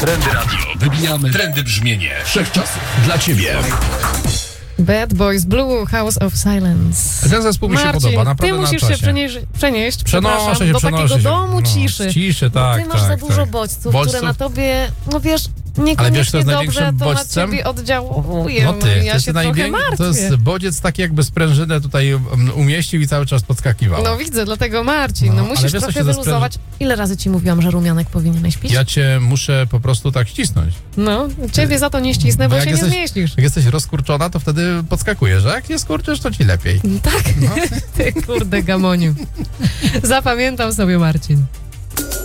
Trendy Radio. Wybijamy trendy brzmienie wszechczasów dla Ciebie. Bad Boys Blue, House of Silence. Ten zespół mi się Marcin, podoba, naprawdę ty musisz na się czasie. przenieść Przenoszę się, do takiego domu ciszy. Ciszy, Bo tak, ty masz za dużo tak. bodźców, które na tobie, no wiesz, Ale wiesz, kto niekoniecznie jest dobrze największym to na bodźcem? ciebie oddziałuje. No ty, ja się trochę martwię. to jest bodziec taki, jakby sprężynę tutaj umieścił i cały czas podskakiwał. No widzę, dlatego Marcin, No, musisz ale wiesz, co trochę się wyluzować. Ile razy ci mówiłam, że rumianek powinieneś pić? Ja cię muszę po prostu tak ścisnąć. No, ciebie za to nie ścisnę, bo jak się nie zmieścisz. Jak jesteś rozkurczona, to wtedy podskakujesz, a jak nie skurczysz, to ci lepiej. Tak? No. Ty kurde gamoniu. Zapamiętam sobie, Marcin.